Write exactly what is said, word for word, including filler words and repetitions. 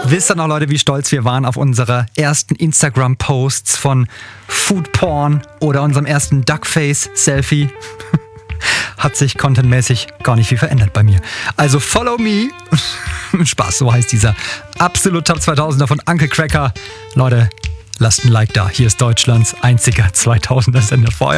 Wisst ihr noch, Leute, wie stolz wir waren auf unsere ersten Instagram-Posts von Foodporn oder unserem ersten Duckface-Selfie? Hat sich contentmäßig gar nicht viel verändert bei mir. Also follow me. Spaß, so heißt dieser absolut Top zweitausender von Uncle Cracker. Leute, lasst ein Like da. Hier ist Deutschlands einziger zweitausender Sender. Feuer!